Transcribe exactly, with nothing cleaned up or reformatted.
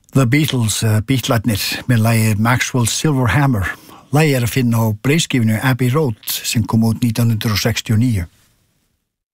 The Beatles, uh, Beatlarnir, með lagið Maxwell's Silver Hammer. Lagið er að finna á breiðskifinu Abbey Road sem kom út nítján hundrað sextíu og níu.